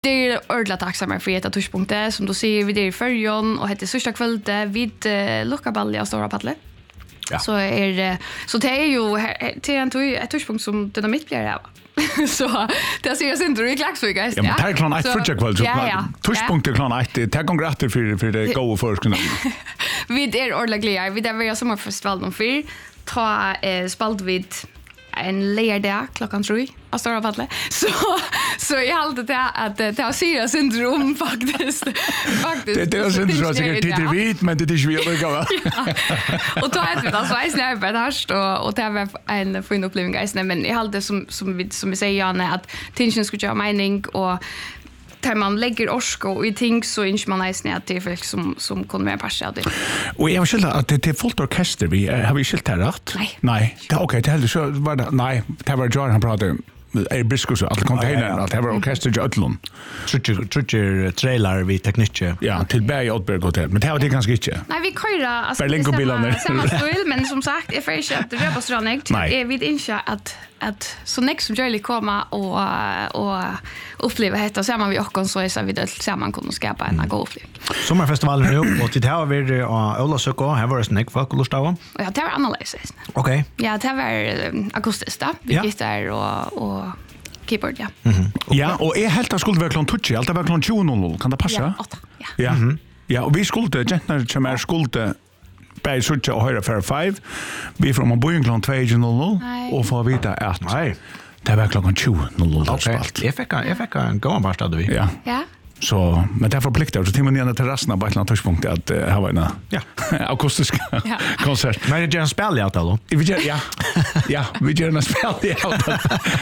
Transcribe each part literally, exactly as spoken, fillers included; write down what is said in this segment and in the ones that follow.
Det är ordentligt tacksamma för ett touchpunkter som du ser vi det i förjon och heter sista kvällte vid uh, Luckabalja Stora Padle. Ja. Så är så det är ju till en ett touchpunkt som dynamit blir det. Så det ser jag inte i Klaxvik guys. Ja, men det är klart ett första kväll så ja, touchpunkt är klart ett det kongratulerar för för det goda förskunna. Vi är ordentligt glada. Vi där var sommarfestivalen om fyr. Ta eh, spalt vid en lördag klockan tre av Stora Padle. Så så jag hade det att det har syra syndrom faktiskt. Faktiskt. Det det är syndrom säkert tidigt vit men det är ju vi går. Och då hade vi då så är snäpp där och och det var en fin upplevelse guys men jag hade som som vi som vi säger Janne att tension skulle göra mening och där man lägger orsk och i ting så inte man är snäpp till folk som som kommer med passa det. Och jag vill att det är fullt orkester vi har vi skilt här rätt? Nej. Nej. Det är okej, det är så var det nej, det var John han pratade är briskus alla container allt det var orkester Jötlund. Trutcher trutcher trailer vi teknik. Ja, till Berg Oddberg hotel. Men det var det ganska inte. Nej, vi köra alltså Berlingo-bilarna. Samma stil, men som sagt, jag får inte att det var strängt. Jag vet inte att att så nästa som Jolly komma och och uppleva detta så man vi också så är så vi det samman kunde skapa en god upplevelse. Sommarfestivalen nu och det här var det Ola Söko, här var det snack folk lustava. Ja, det var analysis. Okej. Ja, det var akustiskt då. Vi gick där och och keyboard ja. Mhm. Ja, och är helt att skulle vara klon touch, allt var klon tjugo kan det passa? Ja, åtta. Ja. Ja. Ja, och vi skulle gentnar som är skulle Bei Sucha och höra för fem. Vi från Boeing klockan två och får vita att nej. Det var klockan tjugo där spalt. Jag fick jag fick en gång bara stod vi. Ja. Ja. Så men det förpliktar så till man ner terrassen på ett annat touchpunkt att uh, ha en ja akustiska ja. konsert. Men det är en spel i då. Vi gör ja. Ja, vi gör en spel i auto.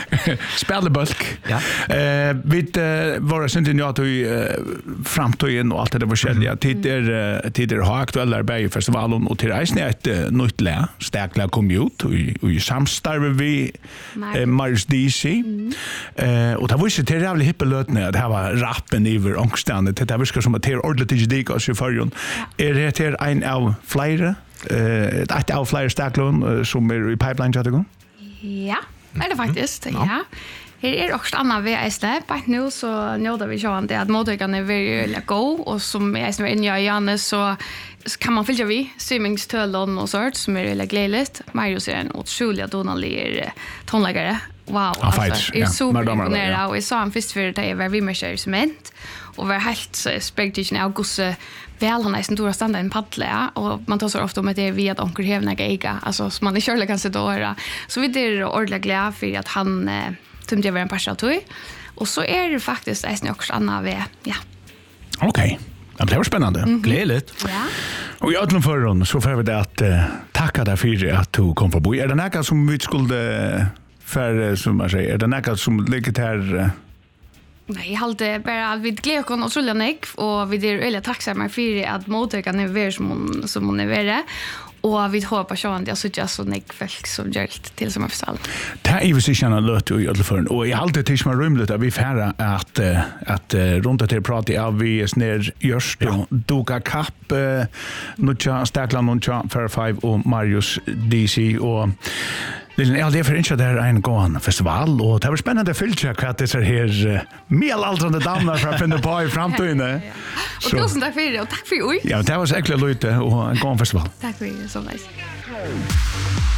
Spelbulk. Ja. Eh vi var sen till att vi framtiden och allt det var skilja tider tider har aktuella Berg festivalen och till reisen ett nytt lä starkla kom ut och i samstarve vi Mars D C. Eh och det var ju till jävla hippelötne det här var rappen i ångstande det här viskar som att det är ordentligt dig oss i förrjun. Är det här en av flera eh ett av flera stacklon som är i pipeline jag tycker? Ja, är det faktiskt. Ja. Här är också andra V S L. På nu så njöter vi så att att motorgarna är väldigt go och som jag är inne i Janne så kan man följa vi swimmingstöllen och sånt som är väldigt glädligt. Marius är en otrolig tonlig tonläggare. Wow, alltså, är så imponerad och jag sa han först för det var vi med cement och var helt spektakulärt august väl han är sen stora standard en paddla och man tar så ofta om att det är via onkel Hevna Geiga alltså som man i körle kan se då så vi det ordentligt glada för att han tumde över en passa toy och så är det faktiskt är också Anna V ja. Okej. Okay. Det var spännande. Mm-hmm. Glädligt. Ja. Och jag tror för så får vi det att uh, tacka dig för att du kom förbi. Är det något som vi skulle för som man säger, är det något som ligger här uh, Nej, jag hade bara vid Glekon och Suljanek och vi är väldigt tacksamma för att mottagarna är väl som hon, som hon är värre. Och vi hoppas att jag så just så nek folk som gör till som förstånd. Det är ju så känna lött i alla fall och i allt det tills man rymligt att vi färra att att runt att det prata av vi snär just och Doka Cup Nucha Stackland Nucha för fem och Marius D C och ja, det är för inte där en gång festival och det var spännande fylka att det är här medelåldrande damer för att finna på i framtiden. Och tusen tack för det och tack för oj. Ja, det var så äckligt lite och en gång festival. Tack för det så nice.